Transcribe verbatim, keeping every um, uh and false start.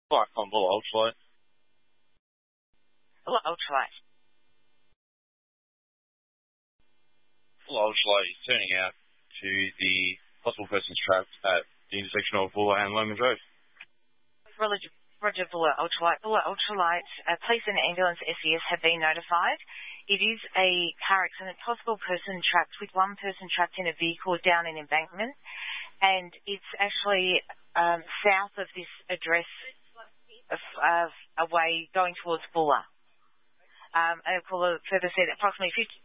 Black on Buller Ultralight. Buller Ultralight. Buller Ultralight is turning out to the possible persons trapped at the intersection of Buller and Lomans Road. Roger, Roger Buller Ultralight. Buller Ultralight, uh, police and ambulance S E S have been notified. It is a car accident, possible person trapped with one person trapped in a vehicle down an embankment, and it's actually um, south of this address, of, uh, away going towards Buller. Um, a caller further said approximately fifty